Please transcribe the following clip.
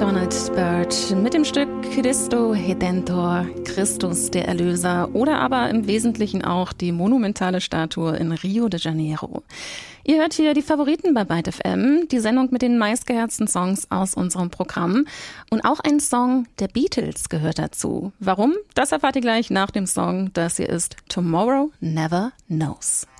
Donald Byrd mit dem Stück Christo Redentor, Christus der Erlöser, oder aber im Wesentlichen auch die monumentale Statue in Rio de Janeiro. Ihr hört hier die Favoriten bei Byte FM, die Sendung mit den meistgeherzten Songs aus unserem Programm. Und auch ein Song der Beatles gehört dazu. Warum? Das erfahrt ihr gleich nach dem Song. Das hier ist Tomorrow Never Knows.